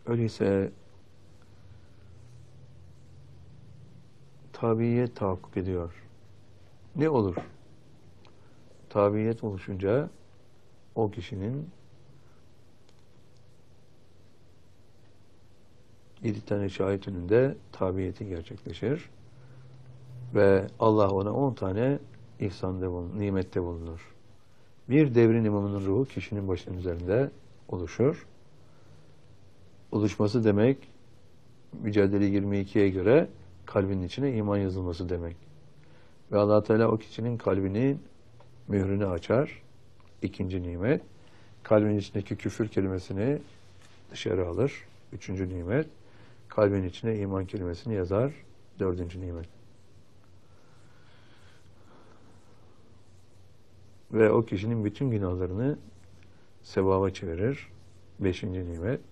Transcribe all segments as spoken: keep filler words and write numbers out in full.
Öyleyse tabiyet tahakkuk ediyor. Ne olur? Tabiyet oluşunca o kişinin yedi tane şahit önünde tabiyeti gerçekleşir ve Allah ona on tane ihsanda bulunur, nimette bulunur. Bir devrin imamının ruhu kişinin başının üzerinde oluşur. Oluşması demek, Mücadele yirmi ikiye göre kalbinin içine iman yazılması demek. Ve Allah Teala o kişinin kalbinin mührünü açar. İkinci nimet. Kalbin içindeki küfür kelimesini dışarı alır. Üçüncü nimet. Kalbin içine iman kelimesini yazar. Dördüncü nimet. Ve o kişinin bütün günahlarını sevaba çevirir. Beşinci nimet.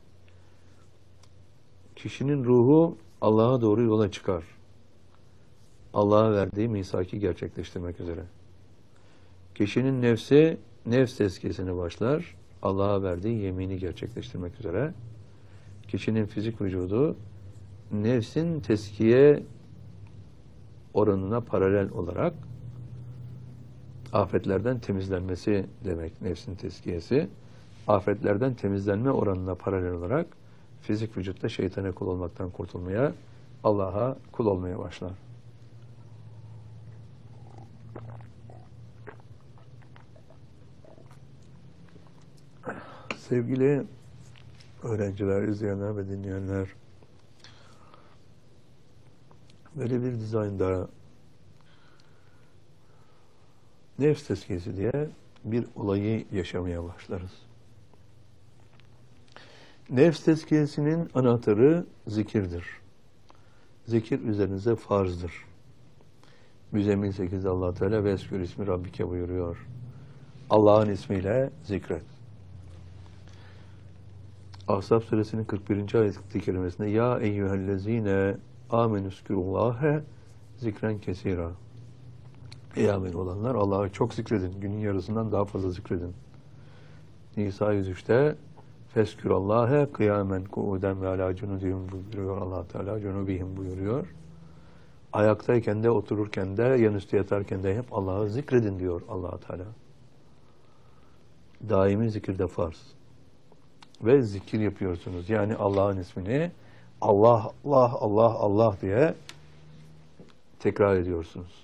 Kişinin ruhu Allah'a doğru yola çıkar. Allah'a verdiği misaki gerçekleştirmek üzere. Kişinin nefsi, nefs tezkiyesine başlar. Allah'a verdiği yemini gerçekleştirmek üzere. Kişinin fizik vücudu, nefsin tezkiye oranına paralel olarak afetlerden temizlenmesi demek, nefsin tezkiyesi. Afetlerden temizlenme oranına paralel olarak fizik vücutta şeytana kul olmaktan kurtulmaya, Allah'a kul olmaya başlar. Sevgili öğrenciler, izleyenler ve dinleyenler, böyle bir dizaynda nefs tezkiyesi diye bir olayı yaşamaya başlarız. Nefs tezkiyesinin anahtarı zikirdir. Zikir üzerinize farzdır. Müzzemmil sekizde Allah Teala veskür ismi Rabbike buyuruyor. Allah'ın ismiyle zikret. Ahzab suresinin kırk birinci ayet-i kerimesinde ya eyyühellezine amenüskürullâhe zikren kesira. Ey amin olanlar Allah'ı çok zikredin. Günün yarısından daha fazla zikredin. Nisa yüz üçte feskürallâhe kıyamen kuuden ve alâ cunudihim buyuruyor Allah Teala. Cunubihim buyuruyor. Ayaktayken de, otururken de, yanüstü yatarken de hep Allah'ı zikredin diyor Allah Teala. Daimi zikirde farz. Ve zikir yapıyorsunuz. Yani Allah'ın ismini Allah, Allah, Allah, Allah diye tekrar ediyorsunuz.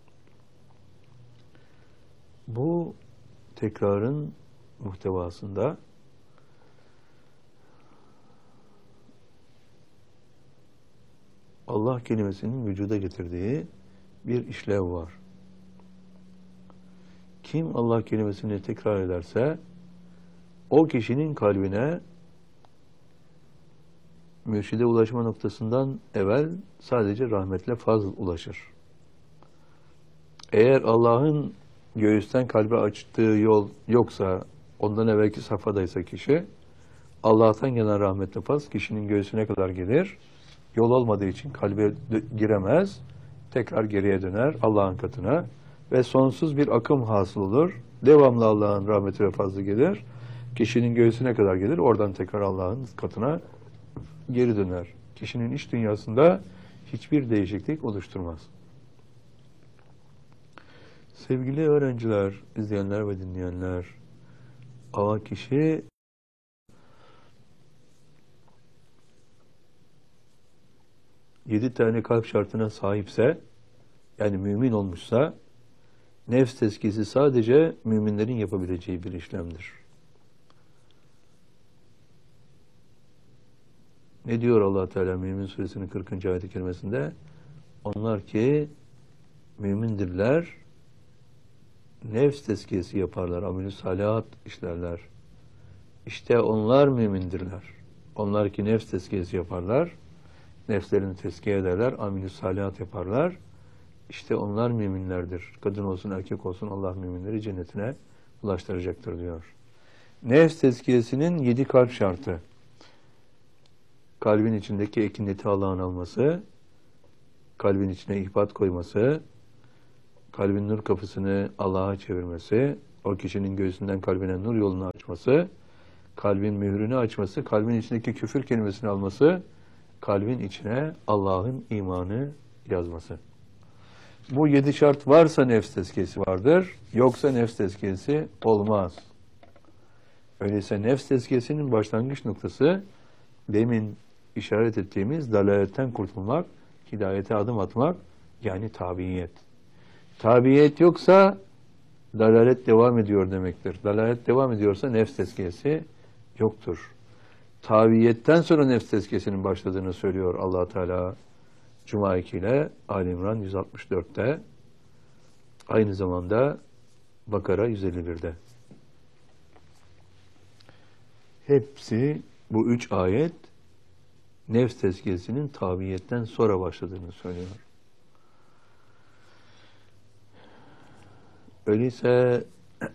Bu tekrarın muhtevasında Allah kelimesinin vücuda getirdiği bir işlev var. Kim Allah kelimesini tekrar ederse o kişinin kalbine mürşide ulaşma noktasından evvel sadece rahmetle fazl ulaşır. Eğer Allah'ın göğüsten kalbe açtığı yol yoksa, ondan evvelki safhadaysa kişi, Allah'tan gelen rahmetle fazl kişinin göğsüne kadar gelir. Yol olmadığı için kalbe giremez. Tekrar geriye döner Allah'ın katına ve sonsuz bir akım hasıl olur. Devamlı Allah'ın rahmeti ve fazlı gelir. Kişinin göğsüne kadar gelir. Oradan tekrar Allah'ın katına geri döner. Kişinin iç dünyasında hiçbir değişiklik oluşturmaz. Sevgili öğrenciler, izleyenler ve dinleyenler, ama kişi yedi tane kalp şartına sahipse, yani mümin olmuşsa, nefs tezkiyesi sadece müminlerin yapabileceği bir işlemdir. Ne diyor Allah Teala Mümin Suresinin kırkıncı ayet-i kerimesinde? Onlar ki mümindirler, nefs tezkiyesi yaparlar, amel-i salihat işlerler. İşte onlar mümindirler. Onlar ki nefs tezkiyesi yaparlar, nefslerini tezkiye ederler, amel-i salihat yaparlar. İşte onlar müminlerdir. Kadın olsun, erkek olsun Allah müminleri cennetine ulaştıracaktır diyor. Nefs tezkiyesinin yedi kalp şartı. Kalbin içindeki ekineti Allah'ın alması, kalbin içine ihbat koyması, kalbin nur kapısını Allah'a çevirmesi, o kişinin göğsünden kalbine nur yolunu açması, kalbin mührünü açması, kalbin içindeki küfür kelimesini alması, kalbin içine Allah'ın imanı yazması. Bu yedi şart varsa nefs tezkiyesi vardır, yoksa nefs tezkiyesi olmaz. Öyleyse nefs tezkiyesinin başlangıç noktası, demin işaret ettiğimiz dalaletten kurtulmak, hidayete adım atmak, yani tabiyet. Tabiyet yoksa dalalet devam ediyor demektir. Dalalet devam ediyorsa nefs tezkiyesi yoktur. Tabiyetten sonra nefs tezkiyesinin başladığını söylüyor Allah Teala Cuma iki ile Ali İmran yüz altmış dörtte, aynı zamanda Bakara yüz elli birde. Hepsi bu üç ayet nefs tezkiyesinin tabiyetten sonra başladığını söylüyor. Öyleyse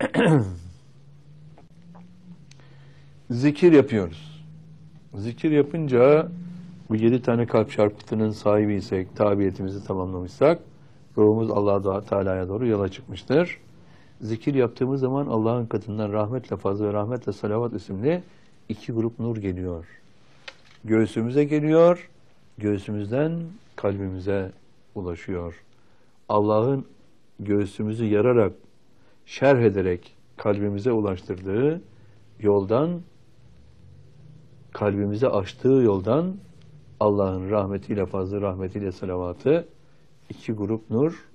zikir yapıyoruz. Zikir yapınca bu yedi tane kalp çarpıtının sahibiysek, tabiyetimizi tamamlamışsak, ruhumuz Allah Teala'ya doğru yola çıkmıştır. Zikir yaptığımız zaman Allah'ın katından rahmetle fazl ve rahmetle salavat isimli iki grup nur geliyor. Göğsümüze geliyor, göğsümüzden kalbimize ulaşıyor. Allah'ın göğsümüzü yararak, şerh ederek kalbimize ulaştırdığı yoldan, kalbimize açtığı yoldan Allah'ın rahmetiyle, fazl rahmetiyle salavatı, iki grup nur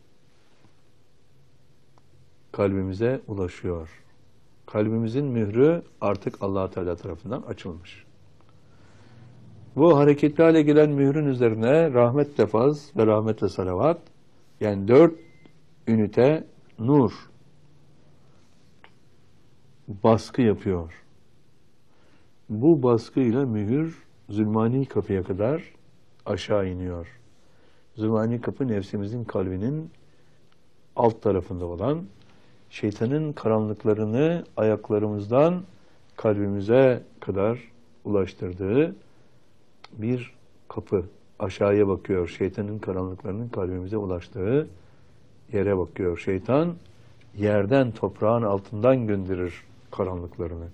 kalbimize ulaşıyor. Kalbimizin mührü artık Allah Teala tarafından açılmış. Bu hareketli hale gelen mührün üzerine rahmetle fazl ve rahmetle salavat, yani dört ünite nur baskı yapıyor. Bu baskıyla mühür zulmani kapıya kadar aşağı iniyor. Zulmani kapı nefsimizin kalbinin alt tarafında olan, şeytanın karanlıklarını ayaklarımızdan kalbimize kadar ulaştırdığı bir kapı. Aşağıya bakıyor. Şeytanın karanlıklarının kalbimize ulaştığı yere bakıyor. Şeytan yerden, toprağın altından gönderir karanlıklarını.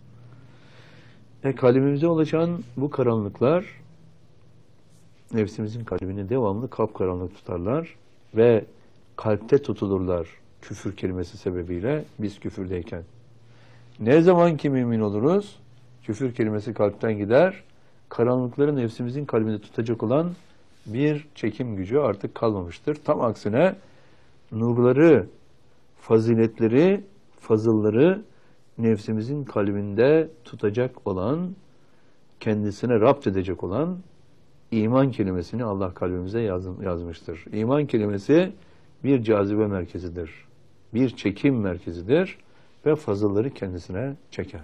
E kalbimize ulaşan bu karanlıklar nefsimizin kalbini devamlı kapkaranlık tutarlar ve kalpte tutulurlar küfür kelimesi sebebiyle biz küfürdeyken. Ne zaman ki mümin oluruz, küfür kelimesi kalpten gider, karanlıkları nefsimizin kalbinde tutacak olan bir çekim gücü artık kalmamıştır. Tam aksine nurları, faziletleri, fazılları nefsimizin kalbinde tutacak olan, kendisine rapt edecek olan iman kelimesini Allah kalbimize yaz, yazmıştır. İman kelimesi bir cazibe merkezidir. Bir çekim merkezidir ve fazılları kendisine çeker.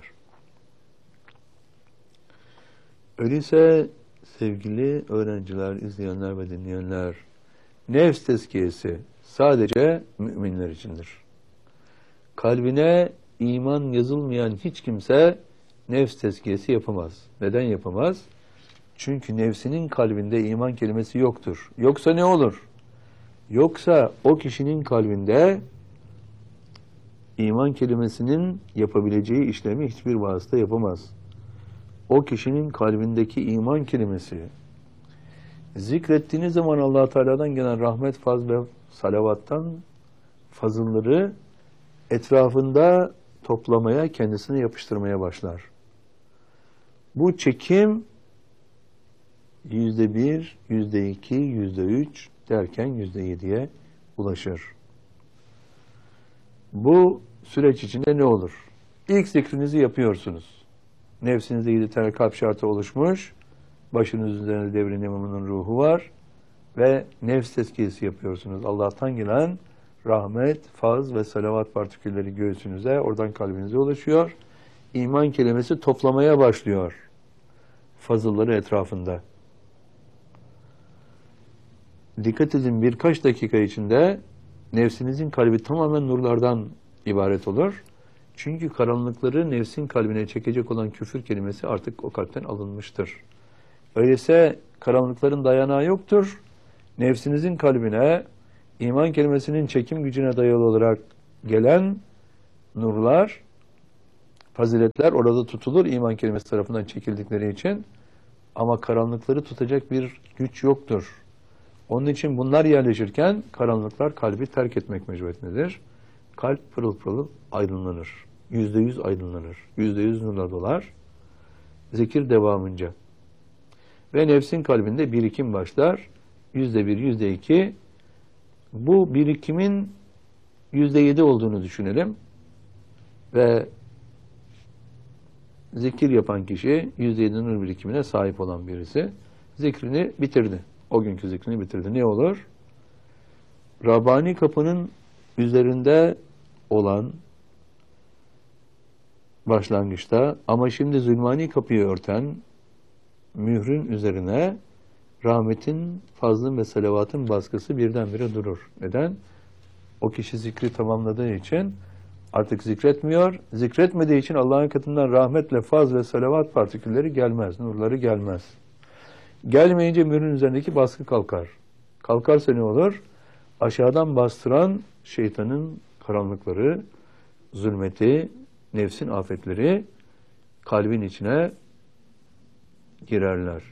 Öyleyse sevgili öğrenciler, izleyenler ve dinleyenler, nefs tezkiyesi sadece müminler içindir. Kalbine iman yazılmayan hiç kimse nefs tezkiyesi yapamaz. Neden yapamaz? Çünkü nefsinin kalbinde iman kelimesi yoktur. Yoksa ne olur? Yoksa o kişinin kalbinde iman kelimesinin yapabileceği işlemi hiçbir vasıta yapamaz. O kişinin kalbindeki iman kelimesi zikrettiğiniz zaman Allah Teala'dan gelen rahmet, faz ve salavattan fazılları etrafında toplamaya, kendisine yapıştırmaya başlar. Bu çekim yüzde bir, yüzde iki, yüzde üç derken yüzde yediye ulaşır. Bu süreç içinde ne olur? İlk zikrinizi yapıyorsunuz. Nefsinizde yedi tane kalp şartı oluşmuş. Başınız üzerinde devrin imamının ruhu var. Ve nefs tezkiyesi yapıyorsunuz. Allah'tan gelen rahmet, faz ve salavat partikülleri göğsünüze, oradan kalbinize ulaşıyor. İman kelimesi toplamaya başlıyor. Fazılları etrafında. Dikkat edin, birkaç dakika içinde nefsinizin kalbi tamamen nurlardan ibaret olur. Çünkü karanlıkları nefsin kalbine çekecek olan küfür kelimesi artık o kalpten alınmıştır. Öyleyse karanlıkların dayanağı yoktur. Nefsinizin kalbine iman kelimesinin çekim gücüne dayalı olarak gelen nurlar faziletler orada tutulur iman kelimesi tarafından çekildikleri için. Ama karanlıkları tutacak bir güç yoktur. Onun için bunlar yerleşirken karanlıklar kalbi terk etmek mecburiyetindedir. Kalp pırıl pırıl aydınlanır. Yüzde yüz aydınlanır. Yüzde yüz nurla dolar. Zikir devamınca. Ve nefsin kalbinde birikim başlar. Yüzde bir, yüzde iki. Bu birikimin yüzde yedi olduğunu düşünelim. Ve zikir yapan kişi yüzde yedi nur birikimine sahip olan birisi. Zikrini bitirdi. O günkü zikrini bitirdi. Ne olur? Rabbani kapının üzerinde olan başlangıçta ama şimdi zulmani kapıyı örten mührün üzerine rahmetin, fazlın ve salavatın baskısı birdenbire durur. Neden? O kişi zikri tamamladığı için artık zikretmiyor. Zikretmediği için Allah'ın katından rahmetle faz ve salavat partikülleri gelmez, nurları gelmez. Gelmeyince mührün üzerindeki baskı kalkar. Kalkarsa ne olur? Aşağıdan bastıran şeytanın karanlıkları, zulmeti, nefsin afetleri kalbin içine girerler.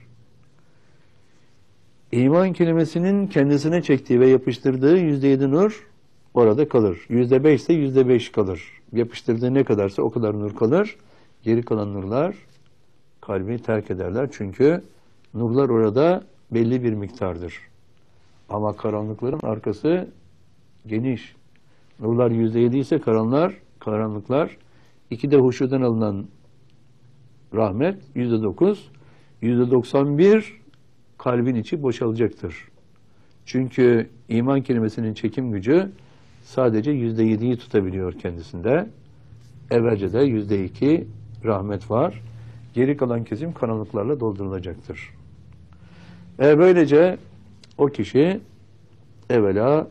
İman kelimesinin kendisine çektiği ve yapıştırdığı yüzde yedi nur orada kalır. Yüzde beş ise yüzde beş kalır. Yapıştırdığı ne kadarsa o kadar nur kalır. Geri kalan nurlar kalbi terk ederler. Çünkü nurlar orada belli bir miktardır. Ama karanlıkların arkası geniş. Nurlar yüzde yedi ise karanlar, karanlıklar iki de huşudan alınan rahmet yüzde dokuz, yüzde doksan bir kalbin içi boşalacaktır. Çünkü iman kelimesinin çekim gücü sadece yüzde yediyi tutabiliyor kendisinde. Evvelce de yüzde iki rahmet var. Geri kalan kesim karanlıklarla doldurulacaktır. E böylece o kişi evvela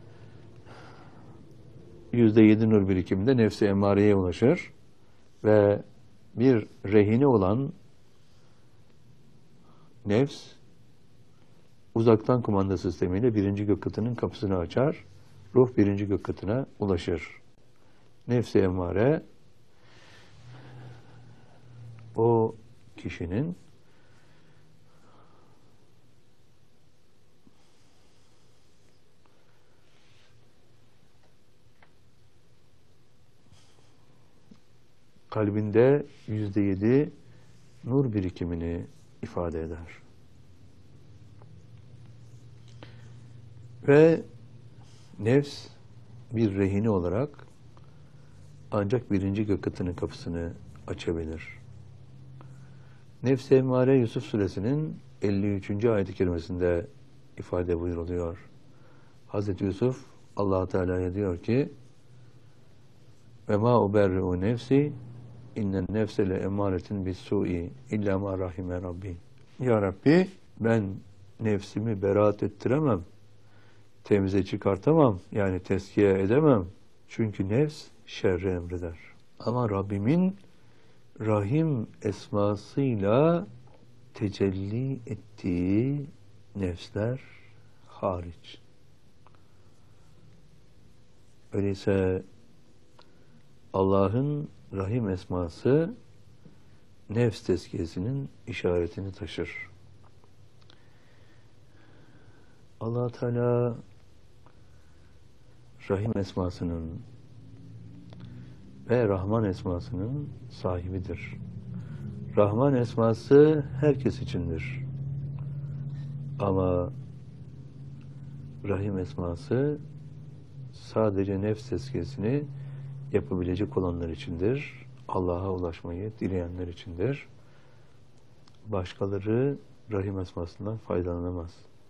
yüzde yedi nur birikiminde nefsi emmareye ulaşır ve bir rehini olan nefs uzaktan kumanda sistemiyle birinci gök katının kapısını açar. Ruh birinci gök katına ulaşır. Nefsi emmare o kişinin kalbinde yüzde yedi nur birikimini ifade eder. Ve nefs bir rehini olarak ancak birinci gök katının kapısını açabilir. Nefs-i emmare Yusuf suresinin elli üçüncü ayet-i kerimesinde ifade buyuruluyor. Hazreti Yusuf Allah Teala'ya diyor ki: "Ve ma uberri'u nefsi innen nefse le emaretin bis-su'i illa ma rahime Rabbi." Ya Rabbi, ben nefsimi beraat ettiremem. Temize çıkartamam. Yani tezkiye edemem. Çünkü nefs şerri emreder. Ama Rabbimin Rahim esmasıyla tecelli ettiği nefsler hariç. Öyleyse Allah'ın Rahim esması nefs tezkiyesinin işaretini taşır. Allah Teala Rahim esmasının ve Rahman esmasının sahibidir. Rahman esması herkes içindir. Ama Rahim esması sadece nefs tezkiyesini yapabilecek olanlar içindir. Allah'a ulaşmayı dileyenler içindir. Başkaları Rahim esmasından faydalanamaz.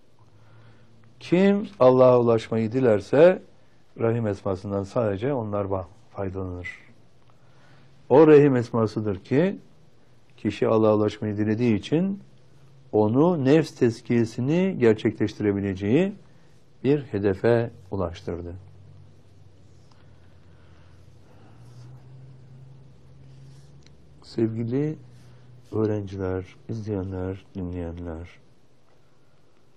Kim Allah'a ulaşmayı dilerse Rahim esmasından sadece onlar faydalanır. O Rahim esmasıdır ki kişi Allah'a ulaşmayı dilediği için onu nefs tezkiyesini gerçekleştirebileceği bir hedefe ulaştırdı. Sevgili öğrenciler, izleyenler, dinleyenler,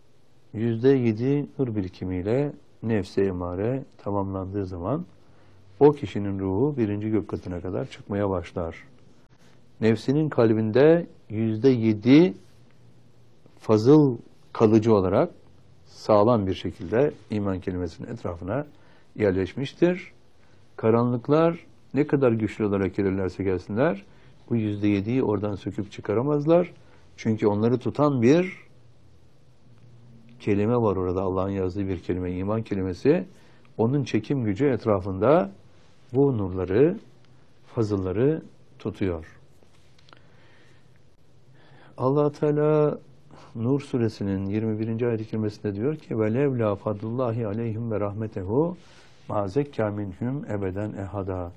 yüzde yedi nur birikimiyle nefs-i emare tamamlandığı zaman o kişinin ruhu birinci gök katına kadar çıkmaya başlar. Nefsinin kalbinde yüzde yedi fazıl kalıcı olarak sağlam bir şekilde iman kelimesinin etrafına yerleşmiştir. Karanlıklar ne kadar güçlü olarak gelirlerse gelsinler, bu yüzde yediyi oradan söküp çıkaramazlar. Çünkü onları tutan bir kelime var orada, Allah'ın yazdığı bir kelime, iman kelimesi. Onun çekim gücü etrafında bu nurları, fazılları tutuyor. Allah Teala Nur suresinin yirmi birinci ayet-i kerimesinde diyor ki ve levla fadlullahi aleyhim ve rahmetehu ma zekka minhum ebeden ehada.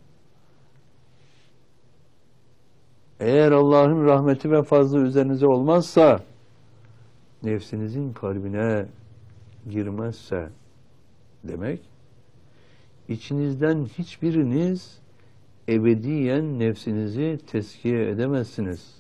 Eğer Allah'ın rahmeti ve fazlı üzerinize olmazsa, nefsinizin kalbine girmezse demek, içinizden hiçbiriniz ebediyen nefsinizi tezkiye edemezsiniz.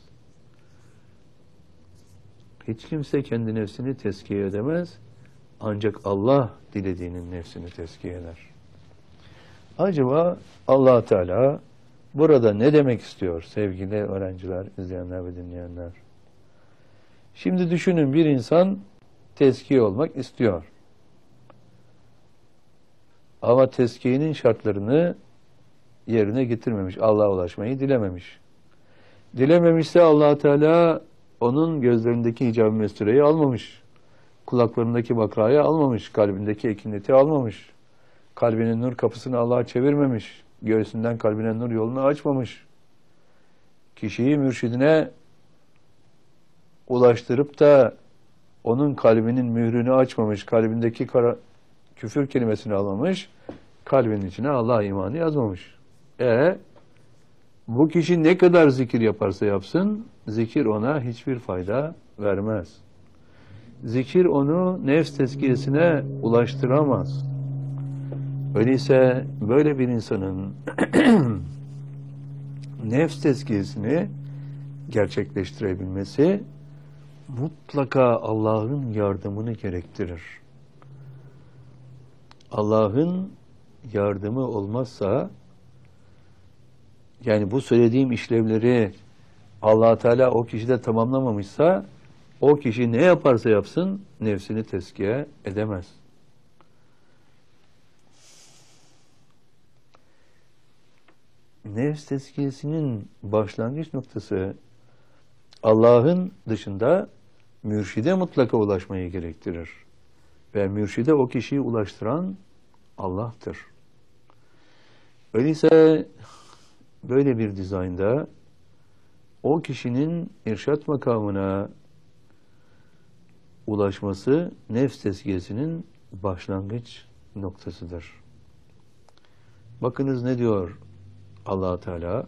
Hiç kimse kendi nefsini tezkiye edemez. Ancak Allah dilediğinin nefsini tezkiye eder. Acaba Allah Teala burada ne demek istiyor sevgili öğrenciler, izleyenler ve dinleyenler? Şimdi düşünün, bir insan tezkiye olmak istiyor. Ama tezkiyenin şartlarını yerine getirmemiş. Allah'a ulaşmayı dilememiş. Dilememişse Allah Teala onun gözlerindeki hicab-ı mestureyi almamış. Kulaklarındaki bakrayı almamış. Kalbindeki ekinleti almamış. Kalbinin nur kapısını Allah'a çevirmemiş. Göğsünden kalbine nur yolunu açmamış. Kişiyi mürşidine ulaştırıp da onun kalbinin mührünü açmamış. Kalbindeki kara, küfür kelimesini almamış. Kalbinin içine Allah imanı yazmamış. E bu kişi ne kadar zikir yaparsa yapsın, zikir ona hiçbir fayda vermez. Zikir onu nefs tezkiyesine ulaştıramaz. Öyleyse böyle bir insanın nefs tezkiyesini gerçekleştirebilmesi mutlaka Allah'ın yardımını gerektirir. Allah'ın yardımı olmazsa, yani bu söylediğim işlevleri Allah Teala o kişide tamamlamamışsa, o kişi ne yaparsa yapsın nefsini tezkiye edemez. Nefs tezkiyesinin başlangıç noktası Allah'ın dışında mürşide mutlaka ulaşmayı gerektirir. Ve mürşide o kişiyi ulaştıran Allah'tır. Öyleyse böyle bir dizaynda o kişinin irşat makamına ulaşması nefs tezkiyesinin başlangıç noktasıdır. Bakınız ne diyor Allah Teala?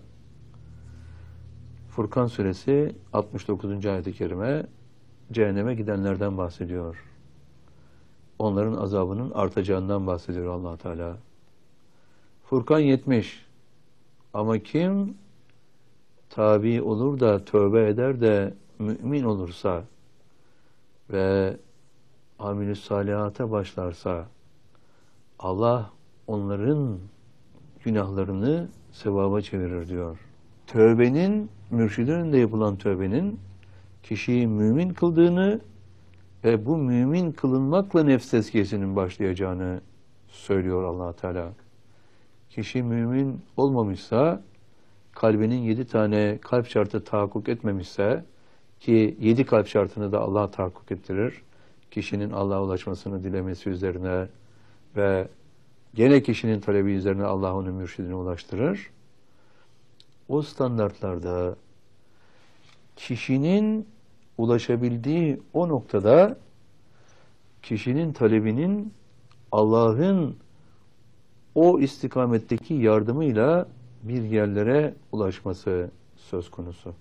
Furkan suresi altmış dokuzuncu ayet-i kerime cehenneme gidenlerden bahsediyor. Onların azabının artacağından bahsediyor Allah Teala. Furkan yetmiş. Ama kim tabi olur da tövbe eder de mümin olursa ve amel-i salihata başlarsa Allah onların günahlarını sevaba çevirir diyor. Tövbenin, mürşidin önünde yapılan tövbenin kişiyi mümin kıldığını ve bu mümin kılınmakla nefs tezkiyesinin başlayacağını söylüyor Allah Teala. Kişi mümin olmamışsa, kalbinin yedi tane kalp şartı tahakkuk etmemişse, ki yedi kalp şartını da Allah tahakkuk ettirir, kişinin Allah'a ulaşmasını dilemesi üzerine ve gene kişinin talebi üzerine Allah onun mürşidine ulaştırır. O standartlarda kişinin ulaşabildiği o noktada kişinin talebinin Allah'ın o istikametteki yardımıyla bir yerlere ulaşması söz konusu.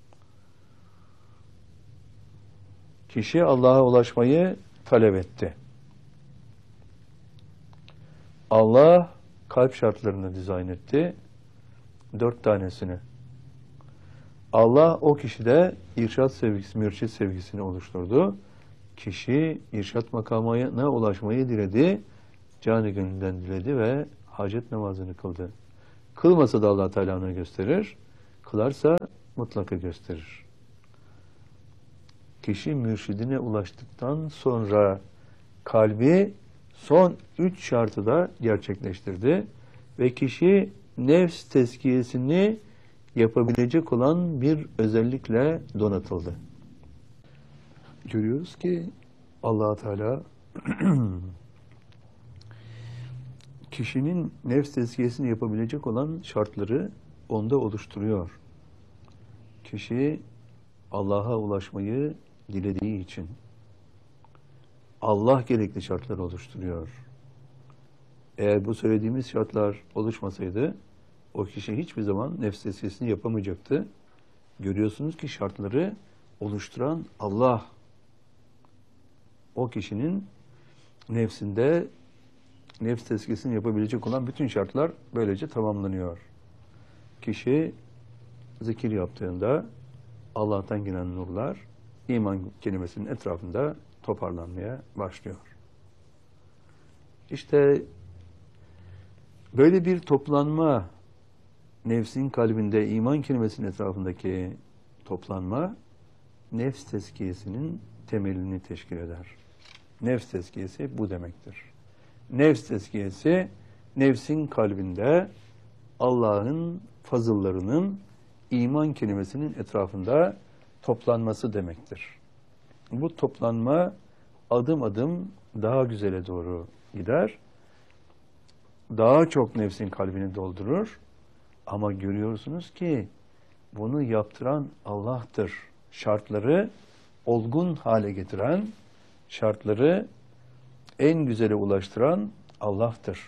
Kişi Allah'a ulaşmayı talep etti. Allah kalp şartlarını dizayn etti. Dört tanesini. Allah o kişide irşat sevgisi, mürşit sevgisini oluşturdu. Kişi irşat makamına ulaşmayı diledi. Canı gönülden diledi ve hacet namazını kıldı. Kılmasa da Allah Teala onu gösterir. Kılarsa mutlaka gösterir. Kişi mürşidine ulaştıktan sonra kalbi son üç şartı da gerçekleştirdi. Ve kişi nefs tezkiyesini yapabilecek olan bir özellikle donatıldı. Görüyoruz ki Allah Teala kişinin nefs tezkiyesini yapabilecek olan şartları onda oluşturuyor. Kişi Allah'a ulaşmayı dilediği için Allah gerekli şartları oluşturuyor. Eğer bu söylediğimiz şartlar oluşmasaydı o kişi hiçbir zaman nefs tezkiyesini yapamayacaktı. Görüyorsunuz ki şartları oluşturan Allah. O kişinin nefsinde nefs tezkiyesini yapabilecek olan bütün şartlar böylece tamamlanıyor. Kişi zikir yaptığında Allah'tan gelen nurlar iman kelimesinin etrafında toparlanmaya başlıyor. İşte böyle bir toplanma, nefsin kalbinde iman kelimesinin etrafındaki toplanma, nefs tezkiyesinin temelini teşkil eder. Nefs tezkiyesi bu demektir. Nefs tezkiyesi, nefsin kalbinde Allah'ın fazıllarının iman kelimesinin etrafında toplanması demektir. Bu toplanma adım adım daha güzele doğru gider. Daha çok nefsin kalbini doldurur. Ama görüyorsunuz ki bunu yaptıran Allah'tır. Şartları olgun hale getiren, şartları en güzele ulaştıran Allah'tır.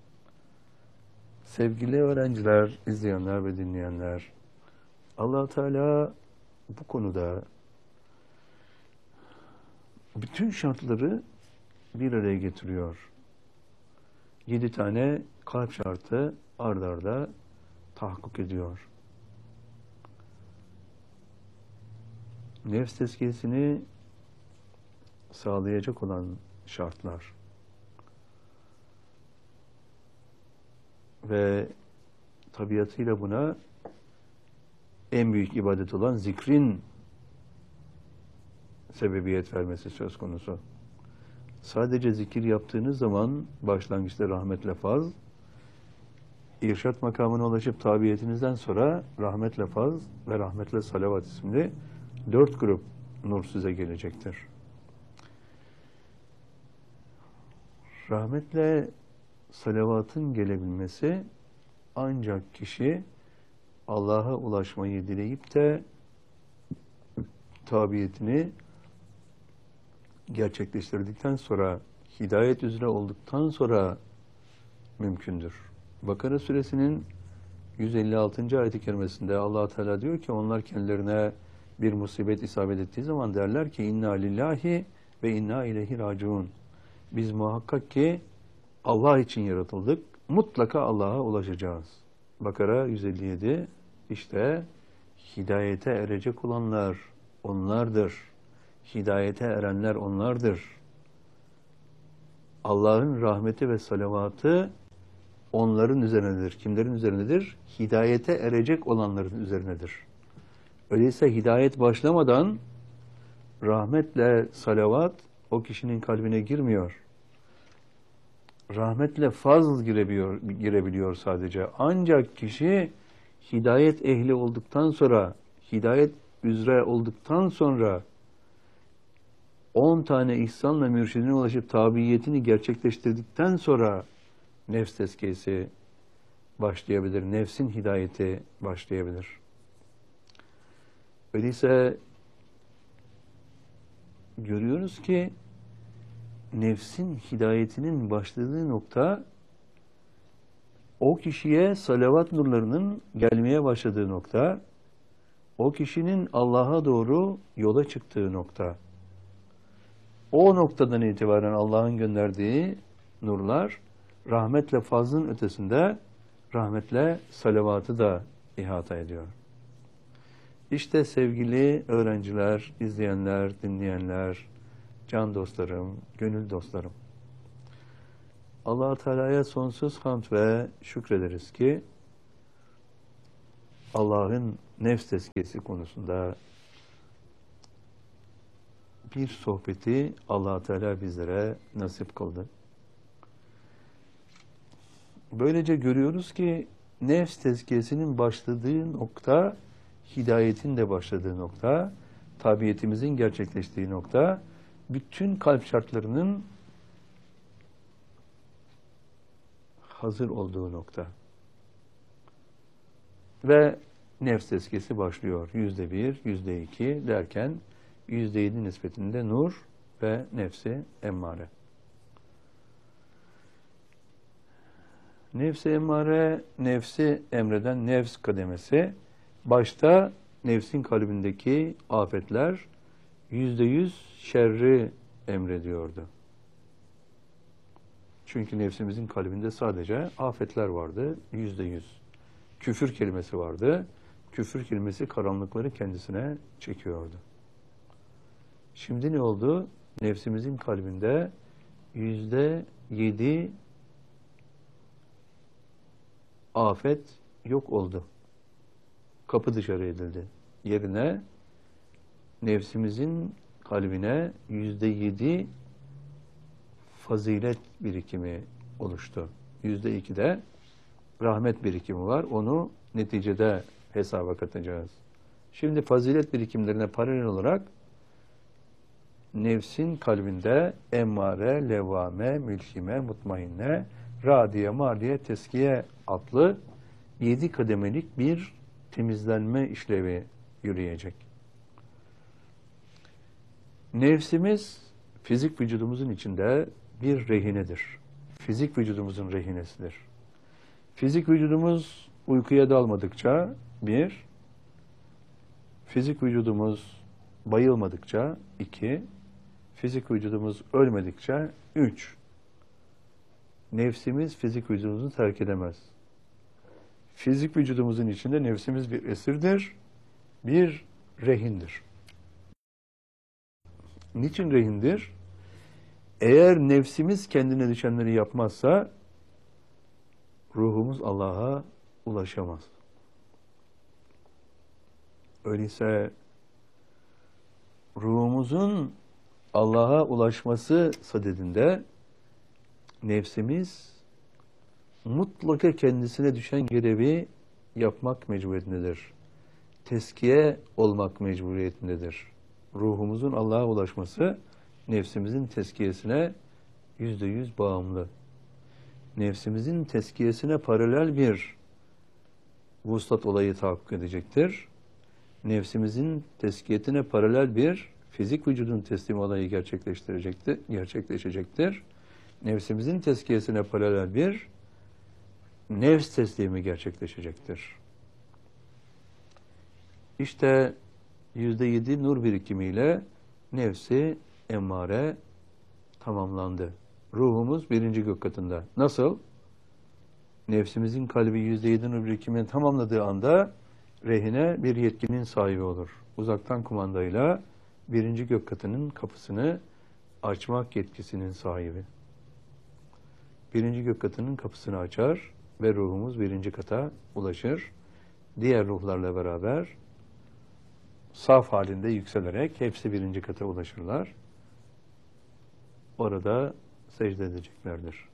Sevgili öğrenciler, izleyenler ve dinleyenler, Allah Teala bu konuda bütün şartları bir araya getiriyor. Yedi tane kalp şartı ard arda tahakkuk ediyor. Nefs tezkiyesini sağlayacak olan şartlar ve tabiatıyla buna en büyük ibadet olan zikrin sebebiyet vermesi söz konusu. Sadece zikir yaptığınız zaman başlangıçta rahmetle faz, irşat makamına ulaşıp tabiyetinizden sonra rahmetle faz ve rahmetle salavat isimli dört grup nur size gelecektir. Rahmetle salavatın gelebilmesi ancak kişi Allah'a ulaşmayı dileyip de tabiyetini gerçekleştirdikten sonra, hidayet üzere olduktan sonra mümkündür. Bakara suresinin yüz elli altıncı ayet-i kerimesinde Allah Teala diyor ki onlar kendilerine bir musibet isabet ettiği zaman derler ki inna lillahi ve inna ileyhi raciun. Biz muhakkak ki Allah için yaratıldık. Mutlaka Allah'a ulaşacağız. Bakara yüz elli yedi işte hidayete erecek olanlar onlardır. Hidayete erenler onlardır. Allah'ın rahmeti ve salavatı onların üzerinedir. Kimlerin üzerinedir? Hidayete erecek olanların üzerinedir. Öyleyse hidayet başlamadan rahmetle salavat o kişinin kalbine girmiyor. Rahmetle fazl girebiliyor, girebiliyor sadece. Ancak kişi hidayet ehli olduktan sonra, hidayet üzere olduktan sonra on tane ihsanla mürşidine ulaşıp tabiyetini gerçekleştirdikten sonra nefs tezkiyesi başlayabilir. Nefsin hidayeti başlayabilir. Öyleyse görüyoruz ki nefsin hidayetinin başladığı nokta o kişiye salavat nurlarının gelmeye başladığı nokta, o kişinin Allah'a doğru yola çıktığı nokta. O noktadan itibaren Allah'ın gönderdiği nurlar rahmetle fazlın ötesinde rahmetle salavatı da ihata ediyor. İşte sevgili öğrenciler, izleyenler, dinleyenler, can dostlarım, gönül dostlarım. Allah Teala'ya sonsuz hamd ve şükrederiz ki Allah'ın nefs tezkiyesi konusunda bir sohbeti Allah Teala bizlere nasip kıldı. Böylece görüyoruz ki nefs tezkiyesinin başladığı nokta, hidayetin de başladığı nokta, tabiyetimizin gerçekleştiği nokta, bütün kalp şartlarının hazır olduğu nokta. Ve nefs tezkiyesi başlıyor. Yüzde bir, yüzde iki derken yüzde yedi nispetinde nur ve nefsi emmare. Nefsi emmare, nefsi emreden nefs kademesi, başta nefsin kalbindeki afetler yüzde yüz şerri emrediyordu. Çünkü nefsimizin kalbinde sadece afetler vardı, yüzde yüz. Küfür kelimesi vardı, küfür kelimesi karanlıkları kendisine çekiyordu. Şimdi ne oldu? Nefsimizin kalbinde yüzde yedi afet yok oldu. Kapı dışarı edildi. Yerine nefsimizin kalbine yüzde yedi fazilet birikimi oluştu. Yüzde iki de rahmet birikimi var. Onu neticede hesaba katacağız. Şimdi fazilet birikimlerine paralel olarak nefsin kalbinde emmare, levvame, mülhime, mutmainne, radiye, mardiye, teskiye adlı yedi kademelik bir temizlenme işlevi yürüyecek. Nefsimiz fizik vücudumuzun içinde bir rehinedir. Fizik vücudumuzun rehinesidir. Fizik vücudumuz uykuya dalmadıkça bir, fizik vücudumuz bayılmadıkça iki, fizik vücudumuz ölmedikçe üç, nefsimiz fizik vücudumuzu terk edemez. Fizik vücudumuzun içinde nefsimiz bir esirdir, bir rehindir. Niçin rehindir? Eğer nefsimiz kendine düşenleri yapmazsa ruhumuz Allah'a ulaşamaz. Öyleyse ruhumuzun Allah'a ulaşması sadedinde nefsimiz mutlaka kendisine düşen görevi yapmak mecburiyetindedir. Teskiye olmak mecburiyetindedir. Ruhumuzun Allah'a ulaşması nefsimizin teskiyesine yüzde yüz bağımlı. Nefsimizin teskiyesine paralel bir vuslat olayı tahakkuk edecektir. Nefsimizin teskiyetine paralel bir fizik vücudun teslim olayı gerçekleştirecektir, gerçekleşecektir. Nefsimizin teskiyesine paralel bir nefs teslimi gerçekleşecektir. İşte yüzde yedi nur birikimiyle nefsi emmare tamamlandı. Ruhumuz birinci gök katında. Nasıl? Nefsimizin kalbi yüzde yedi nur birikimini tamamladığı anda rehine bir yetkinin sahibi olur. Uzaktan kumandayla birinci gök katının kapısını açmak yetkisinin sahibi. Birinci gök katının kapısını açar ve ruhumuz birinci kata ulaşır. Diğer ruhlarla beraber saf halinde yükselerek hepsi birinci kata ulaşırlar. Orada secde edeceklerdir.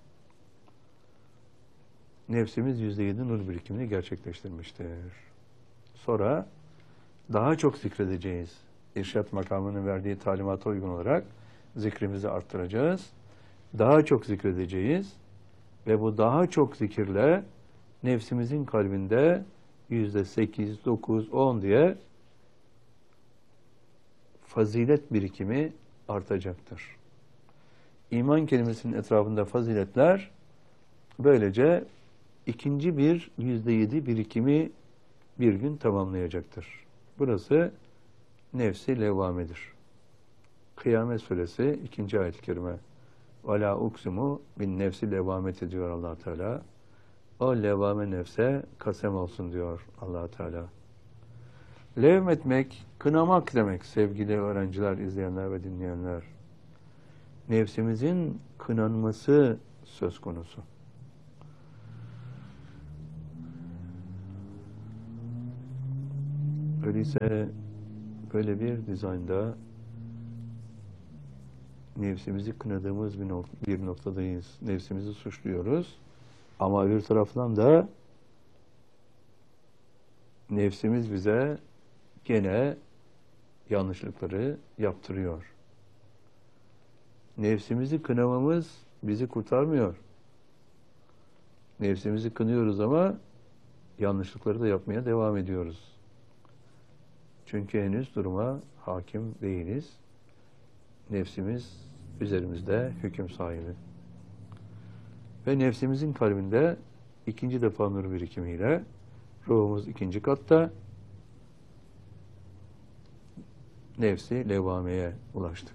Nefsimiz yüzde yedi nur birikimini gerçekleştirmiştir. Sonra daha çok zikredeceğiz. İrşad makamının verdiği talimata uygun olarak zikrimizi arttıracağız. Daha çok zikredeceğiz. Ve bu daha çok zikirle nefsimizin kalbinde yüzde sekiz, dokuz, on diye fazilet birikimi artacaktır. İman kelimesinin etrafında faziletler böylece ikinci bir yüzde yedi birikimi bir gün tamamlayacaktır. Burası nefsi levvamedir. Kıyamet suresi ikinci ayet-i kerime. وَلَا اُقْسِمُ bin nefsi levvameti diyor allah Teala. O levvame nefse kasem olsun diyor allah Teala. Levmetmek, kınamak demek sevgili öğrenciler, izleyenler ve dinleyenler. Nefsimizin kınanması söz konusu. Öyleyse böyle bir dizaynda nefsimizi kınadığımız bir, nok bir noktadayız. Nefsimizi suçluyoruz. Ama bir taraftan da nefsimiz bize gene yanlışlıkları yaptırıyor. Nefsimizi kınamamız bizi kurtarmıyor. Nefsimizi kınıyoruz ama yanlışlıkları da yapmaya devam ediyoruz. Çünkü henüz duruma hakim değiliz. Nefsimiz üzerimizde hüküm sahibi. Ve nefsimizin kalbinde ikinci defa nur birikimiyle ruhumuz ikinci katta nefsi levvameye ulaştık.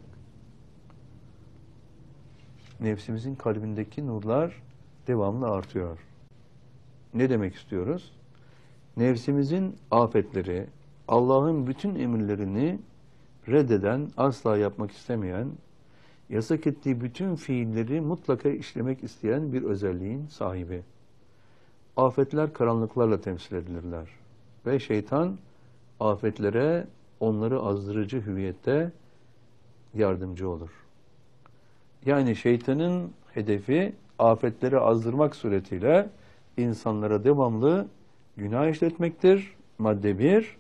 Nefsimizin kalbindeki nurlar devamlı artıyor. Ne demek istiyoruz? Nefsimizin afetleri, Allah'ın bütün emirlerini reddeden, asla yapmak istemeyen, yasak ettiği bütün fiilleri mutlaka işlemek isteyen bir özelliğin sahibi. Afetler karanlıklarla temsil edilirler. Ve şeytan afetlere onları azdırıcı hüviyette yardımcı olur. Yani şeytanın hedefi afetleri azdırmak suretiyle insanlara devamlı günah işletmektir. Madde bir.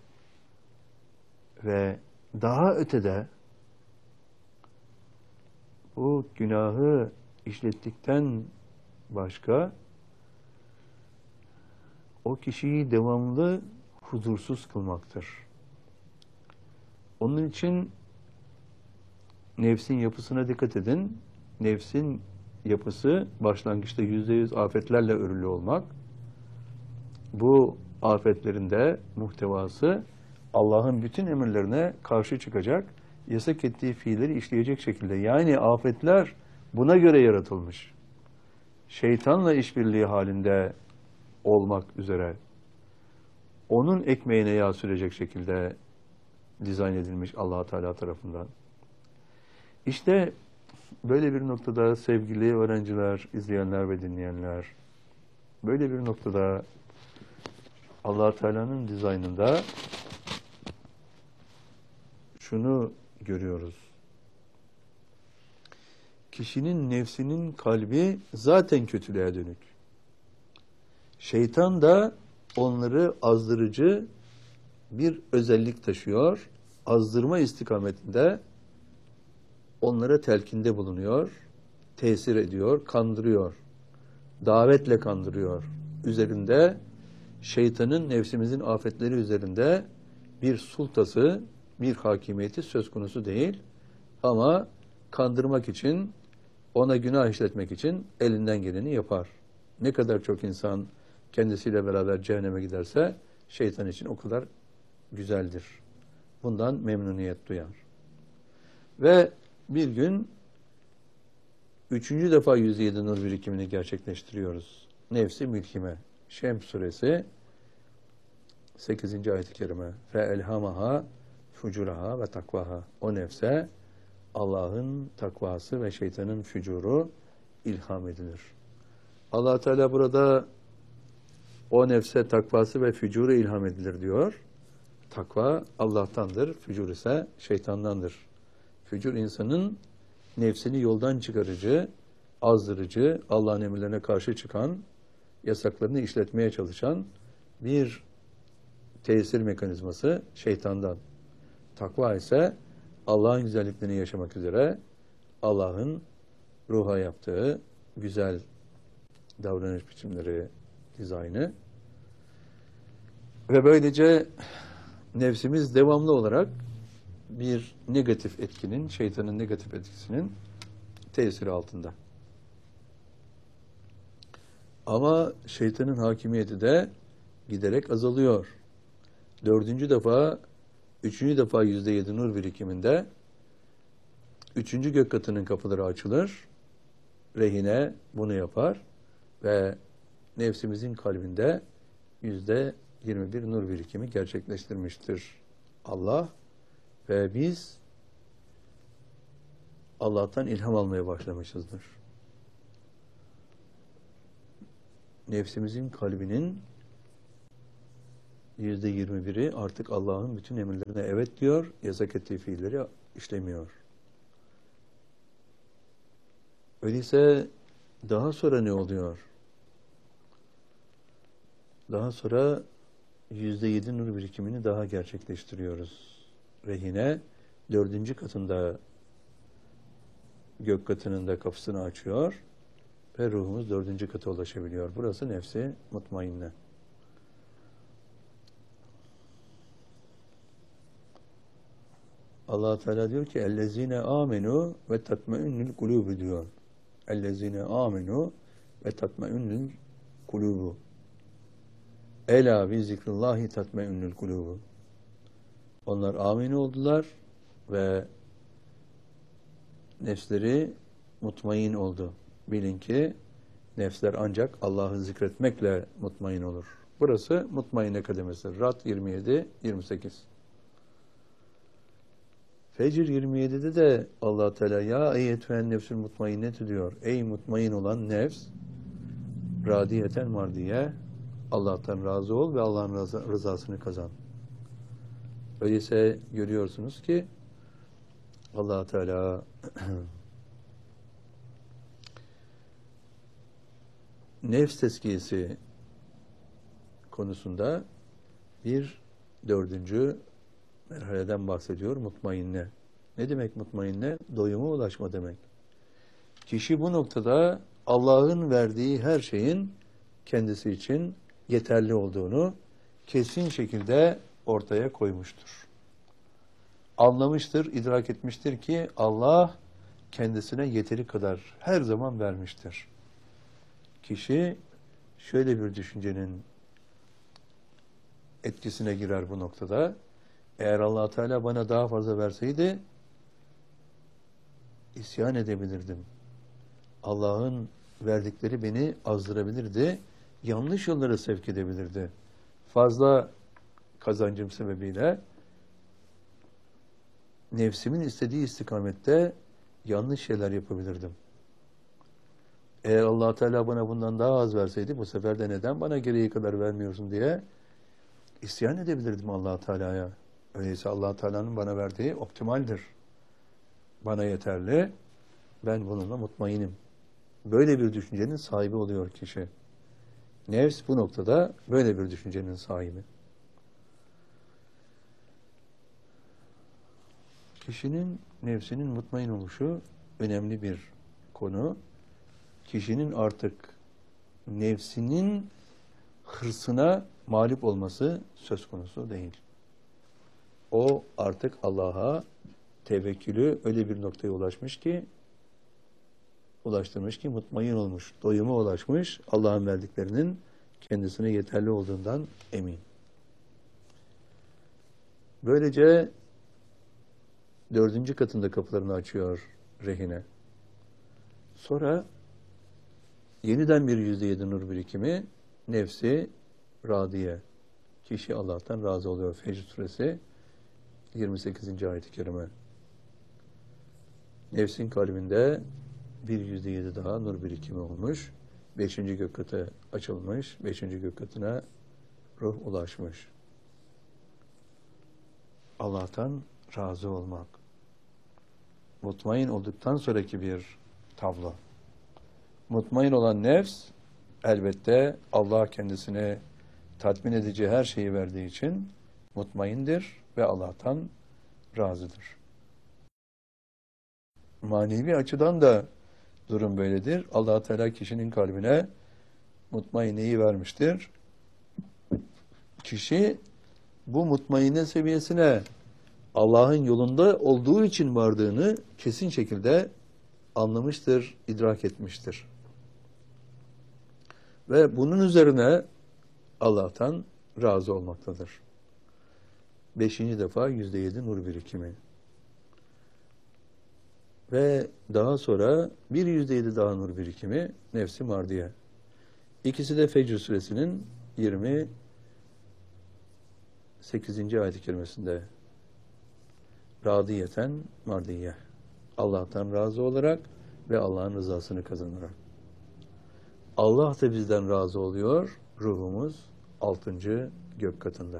Ve daha ötede bu günahı işlettikten başka o kişiyi devamlı huzursuz kılmaktır. Onun için nefsin yapısına dikkat edin. Nefsin yapısı başlangıçta yüzde yüz afetlerle örülü olmak. Bu afetlerin de muhtevası Allah'ın bütün emirlerine karşı çıkacak, yasak ettiği fiilleri işleyecek şekilde. Yani afetler buna göre yaratılmış. Şeytanla işbirliği halinde olmak üzere onun ekmeğine yağ sürecek şekilde dizayn edilmiş Allah Teala tarafından. İşte böyle bir noktada sevgili öğrenciler, izleyenler ve dinleyenler, böyle bir noktada Allah Teala'nın dizaynında şunu görüyoruz. Kişinin nefsinin kalbi zaten kötülüğe dönük. Şeytan da onları azdırıcı bir özellik taşıyor. Azdırma istikametinde onlara telkinde bulunuyor, tesir ediyor, kandırıyor. Davetle kandırıyor. Üzerinde şeytanın nefsimizin afetleri üzerinde bir sultası, bir hakimiyeti söz konusu değil. Ama kandırmak için, ona günah işletmek için elinden geleni yapar. Ne kadar çok insan kendisiyle beraber cehenneme giderse şeytan için o kadar güzeldir. Bundan memnuniyet duyar. Ve bir gün üçüncü defa yüzde yedi nur birikimini gerçekleştiriyoruz. Nefsi mülkime. Şems suresi sekizinci ayet-i kerime. Fe elhamaha fucuraha ve takvaha. O nefse Allah'ın takvası ve şeytanın fücuru ilham edilir. Allah Teala burada o nefse takvası ve fücuru ilham edilir diyor. Takva Allah'tandır, fücur ise şeytandandır. Fücur insanın nefsini yoldan çıkarıcı, azdırıcı, Allah'ın emirlerine karşı çıkan, yasaklarını işletmeye çalışan bir tesir mekanizması şeytandan. Takva ise Allah'ın güzelliklerini yaşamak üzere Allah'ın ruha yaptığı güzel davranış biçimleri, dizaynı ve böylece nefsimiz devamlı olarak bir negatif etkinin, şeytanın negatif etkisinin tesiri altında. Ama şeytanın hakimiyeti de giderek azalıyor. Dördüncü defa, üçüncü defa yüzde yedi nur birikiminde üçüncü gök katının kapıları açılır. Rehine bunu yapar ve nefsimizin kalbinde yüzde yirmi bir nur birikimi gerçekleştirmiştir Allah ve biz Allah'tan ilham almaya başlamışızdır. nefsimizin kalbinin yüzde yirmi biri artık Allah'ın bütün emirlerine evet diyor, yasak ettiği fiilleri işlemiyor. Öyleyse daha sonra ne oluyor? Daha sonra yüzde yedi nur birikimini daha gerçekleştiriyoruz. Rehine dördüncü katında, gök katının da kapısını açıyor ve ruhumuz dördüncü kata ulaşabiliyor. Burası nefsi mutmainne. Allah Teala diyor ki ellezine amenu ve tatmainnul kulubu diyor. Ellezine amenu ve tatmainnul kulubu. Ela bi zikrillahi tatmainnul kulubu. Onlar amin oldular ve nefsleri mutmain oldu. Bilin ki nefsler ancak Allah'ı zikretmekle mutmain olur. Burası mutmainne kademesi. Rad yirmi yedi yirmi sekiz. Fecr yirmi yedide de Allah Teala ya eyyetühen nefsül mutmainnetu diyor. Ey mutmain olan nefs, radiyeten mardiye, Allah'tan razı ol ve Allah'ın rızasını kazan. Öyleyse görüyorsunuz ki Allah Teala nefs tezkiyesi konusunda bir dördüncü merhaleden bahsediyor, mutmainne. Ne demek mutmainne? Doyuma ulaşma demek. Kişi bu noktada Allah'ın verdiği her şeyin kendisi için yeterli olduğunu kesin şekilde ortaya koymuştur. Anlamıştır, idrak etmiştir ki Allah kendisine yeteri kadar her zaman vermiştir. Kişi şöyle bir düşüncenin etkisine girer bu noktada. Eğer Allah Teala bana daha fazla verseydi isyan edebilirdim. Allah'ın verdikleri beni azdırabilirdi. Yanlış yollara sevk edebilirdi. Fazla kazancım sebebiyle nefsimin istediği istikamette yanlış şeyler yapabilirdim. Eğer Allah Teala bana bundan daha az verseydi bu sefer de neden bana gereği kadar vermiyorsun diye isyan edebilirdim Allah Teala'ya. Öyleyse Allah Teala'nın bana verdiği optimaldir. Bana yeterli. Ben bununla mutmainim. Böyle bir düşüncenin sahibi oluyor kişi. Nefs bu noktada böyle bir düşüncenin sahibi. Kişinin nefsinin mutmain oluşu önemli bir konu. Kişinin artık nefsinin hırsına mağlup olması söz konusu değil. O artık Allah'a tevekkülü öyle bir noktaya ulaşmış ki, ulaştırmış ki mutmain olmuş, doyuma ulaşmış, Allah'ın verdiklerinin kendisine yeterli olduğundan emin. Böylece dördüncü katında kapılarını açıyor rehine. Sonra yeniden bir yüzde yedi nur birikimi, nefsi radiye. Kişi Allah'tan razı oluyor. Fecr suresi yirmi sekizinci ayet-i kerime. Nefsin kalbinde bir yüzde yedi daha nur birikimi olmuş. Beşinci gök katı açılmış. Beşinci gök katına ruh ulaşmış. Allah'tan razı olmak. Mutmain olduktan sonraki bir tablo. Mutmain olan nefs elbette Allah kendisine tatmin edici her şeyi verdiği için mutmaindir ve Allah'tan razıdır. Manevi açıdan da durum böyledir. Allah Teala kişinin kalbine mutmaineyi vermiştir. Kişi bu mutmainne seviyesine Allah'ın yolunda olduğu için vardığını kesin şekilde anlamıştır, idrak etmiştir. Ve bunun üzerine Allah'tan razı olmaktadır. Beşinci defa yüzde yedi nur birikimi. Ve daha sonra bir yüzde yedi daha nur birikimi nefsi mardiye. İkisi de Fecr suresinin yirmi sekizinci ayet-i kerimesinde radiyeten mardiye. Allah'tan razı olarak ve Allah'ın rızasını kazanarak. Allah da bizden razı oluyor. Ruhumuz altıncı gök katında.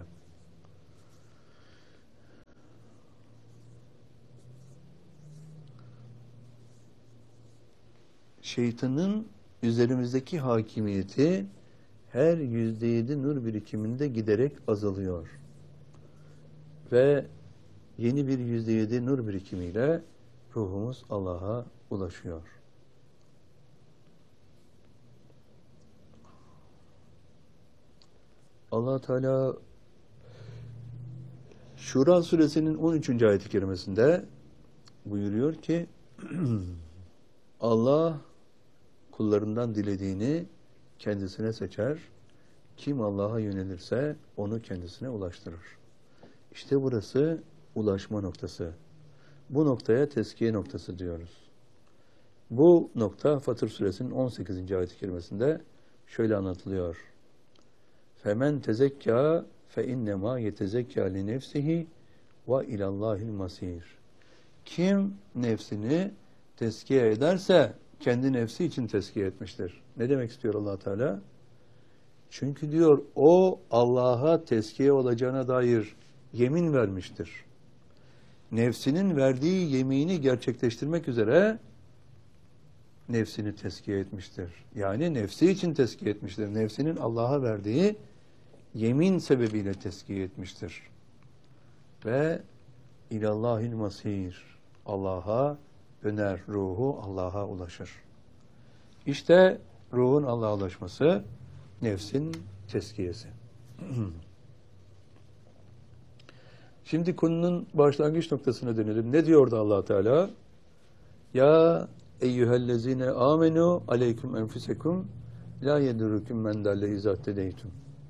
Şeytanın üzerimizdeki hakimiyeti her yüzde yedi nur birikiminde giderek azalıyor. Ve yeni bir yüzde yedi nur birikimiyle ruhumuz Allah'a ulaşıyor. Allah Teala Şura suresinin on üçüncü ayet-i kerimesinde buyuruyor ki Allah kullarından dilediğini kendisine seçer. Kim Allah'a yönelirse onu kendisine ulaştırır. İşte burası ulaşma noktası. Bu noktaya tezkiye noktası diyoruz. Bu nokta Fatır suresinin on sekizinci ayet-i kerimesinde şöyle anlatılıyor. Femen tezekka fe innema yetezekka li nefsihi ve ilallahil masir. Kim nefsini tezkiye ederse kendi nefsi için tezkiye etmiştir. Ne demek istiyor Allah Teala? Çünkü diyor o Allah'a tezkiye olacağına dair yemin vermiştir. Nefsinin verdiği yemini gerçekleştirmek üzere nefsini tezkiye etmiştir. Yani nefsi için tezkiye etmiştir. Nefsinin Allah'a verdiği yemin sebebiyle tezkiye etmiştir. Ve ilallahil masir. Allah'a döner, ruhu Allah'a ulaşır. İşte ruhun Allah'a ulaşması nefsin tezkiyesi. Şimdi konunun başlangıç noktasına dönelim. Ne diyordu Allah Teala? Ya eyyühellezine amenu aleyküm enfusekum la yedurrukum men dalle izattedeytum.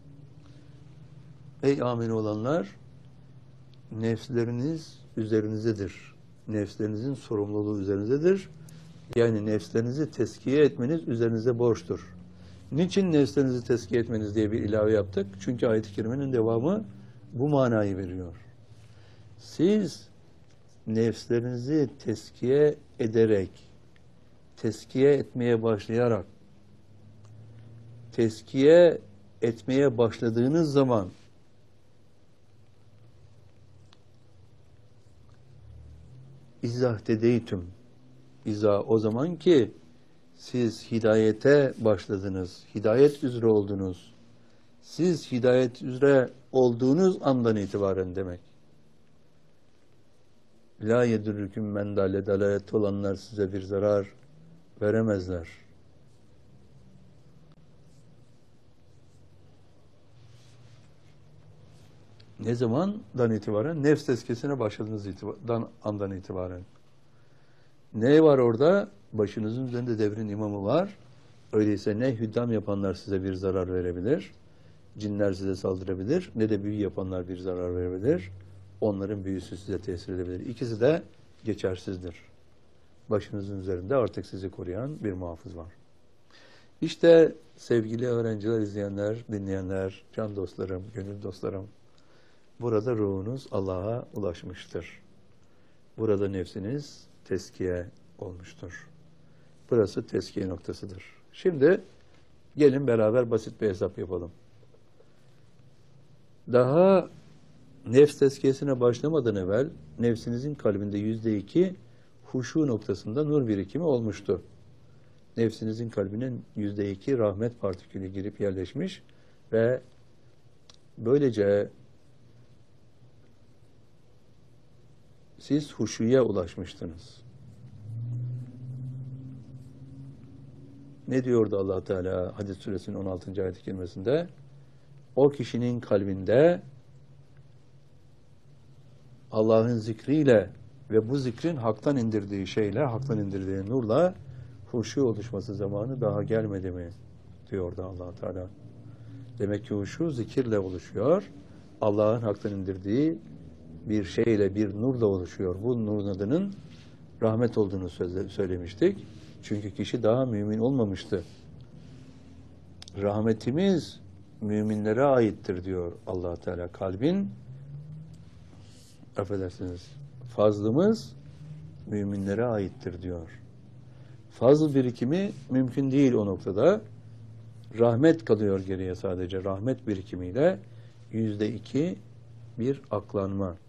Ey amin olanlar, nefsleriniz üzerinizdedir. Nefslerinizin sorumluluğu üzerinizdedir. Yani nefslerinizi tezkiye etmeniz üzerinize borçtur. Niçin nefslerinizi tezkiye etmeniz diye bir ilave yaptık? Çünkü ayet-i kerimenin devamı bu manayı veriyor. Siz nefslerinizi tezkiye ederek, tezkiye etmeye başlayarak, tezkiye etmeye başladığınız zaman İzahtedeytüm. İza o zaman ki siz hidayete başladınız. Hidayet üzere oldunuz. Siz hidayet üzere olduğunuz andan itibaren demek. La yedurrüküm men dalle dalalet olanlar size bir zarar veremezler. Ne zamandan itibaren? Nefs tezkiyesine başladığınız itibar, andan itibaren. Ne var orada? Başınızın üzerinde devrin imamı var. Öyleyse ne hüddam yapanlar size bir zarar verebilir, cinler size saldırabilir, ne de büyü yapanlar bir zarar verebilir. Onların büyüsü size tesir edebilir. İkisi de geçersizdir. Başınızın üzerinde artık sizi koruyan bir muhafız var. İşte sevgili öğrenciler, izleyenler, dinleyenler, can dostlarım, gönül dostlarım, burada ruhunuz Allah'a ulaşmıştır. Burada nefsiniz tezkiye olmuştur. Burası tezkiye noktasıdır. Şimdi gelin beraber basit bir hesap yapalım. Daha nefs tezkiyesine başlamadan evvel nefsinizin kalbinde yüzde iki huşu noktasında nur birikimi olmuştu. Nefsinizin kalbinin yüzde iki rahmet partikülü girip yerleşmiş ve böylece siz huşuya ulaşmıştınız. Ne diyordu Allah Teala Hadid suresinin on altıncı ayet-i kerimesinde? O kişinin kalbinde Allah'ın zikriyle ve bu zikrin haktan indirdiği şeyle, haktan indirdiği nurla huşu oluşması zamanı daha gelmedi mi? Diyordu Allah Teala. Demek ki huşu zikirle oluşuyor. Allah'ın haktan indirdiği bir şeyle, bir nurla oluşuyor. Bu nurun adının rahmet olduğunu söylemiştik. Çünkü kişi daha mümin olmamıştı. Rahmetimiz müminlere aittir diyor Allah Teala. Kalbin, affedersiniz, fazlımız müminlere aittir diyor. Fazl birikimi mümkün değil o noktada. Rahmet kalıyor geriye sadece. Rahmet birikimiyle yüzde iki bir aklanma.